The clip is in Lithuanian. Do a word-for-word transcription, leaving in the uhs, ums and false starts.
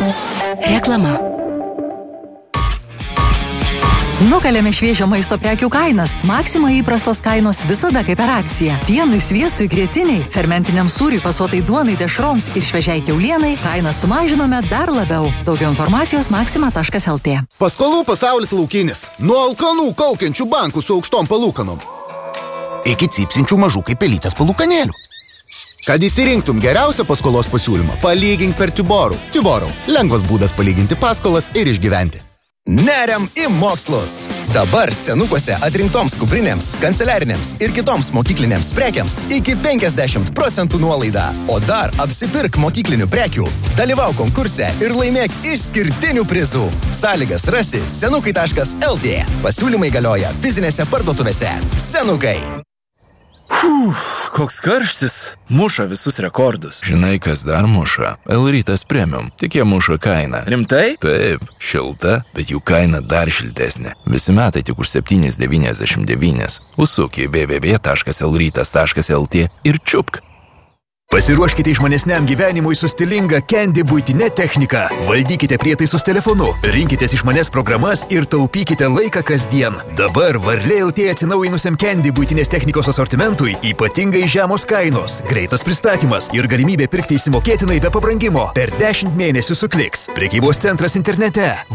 Reklama. Nukalėme šviežio maisto prekių kainas. Maxima įprastos kainos visada kaip per akciją. Pienui, sviestui, grietiniai, fermentiniam sūriui, pasuotai duonai, dešroms ir šviežiai kiaulienai kainą sumažinome dar labiau. Daugiau informacijos maxima taškas el tė. Paskolų pasaulis laukinis. Nuo alkanų kaukiančių bankų su aukštom palūkanom iki cypsinčių mažų kaip pelytės palūkanėlių. Kad įsirinktum geriausią paskolos pasiūlymą, palygink per Tiborų. Tiborų. Lengvas būdas palyginti paskolas ir išgyventi. Neriam į mokslus. Dabar senukuose atrinktoms kuprinėms, kanceliarinėms ir kitoms mokyklinėms prekiams iki penkiasdešimt procentų nuolaida. O dar apsipirk mokyklinių prekių, dalyvauk konkurse ir laimėk išskirtinių prizų. Sąlygas rasi senukai taškas el tė. Pasiūlymai galioja fizinėse parduotuvėse. Senukai. Uf, koks karštis. Muša visus rekordus. Žinai, kas dar muša? L-Rytas Premium. Tik jie muša kainą. Rimtai? Taip, šilta, bet jų kaina dar šiltesnė. Visi metai tik už septyni devyniasdešimt devyni. Užsuk į w w w taškas el rytas taškas el tė ir čiupk. Pasiruoškite išmanesniam gyvenimui su stilinga Candy buitinė technika. Valdykite prietaisus telefonu, rinkitės išmanes programas ir taupykite laiką kasdien. Dabar Varlė el tė atsinaujinusiam Candy buitinės technikos asortimentui ypatingai žemos kainos, greitas pristatymas ir galimybė pirkti įsimokėtinai be pabrangimo per dešimt mėnesių su Kliks. Prekybos centras internete.